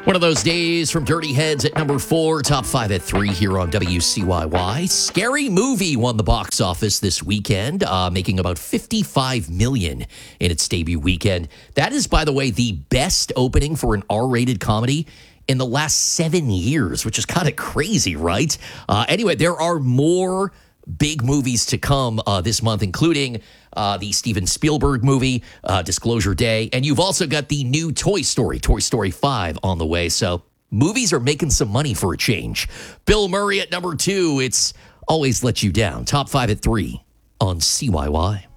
One of those days from Dirty Heads at number 4, top 5 at 3 here on WCYY. Scary Movie won the box office this weekend, making about $55 million in its debut weekend. That is, by the way, the best opening for an R-rated comedy in the last 7 years, which is kind of crazy, right? Anyway, there are more big movies to come this month, including the Steven Spielberg movie, Disclosure Day. And you've also got the new Toy Story 5 on the way. So movies are making some money for a change. Bill Murray at number 2. It's Always Let You Down. Top 5 at 3 on CYY.